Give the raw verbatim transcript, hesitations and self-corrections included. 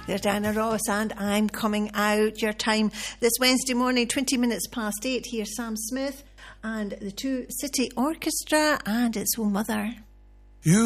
There's Diana Ross and I'm Coming Out. Your time this Wednesday morning, twenty minutes past eight. Here's Sam Smith and the Two City Orchestra and its own mother.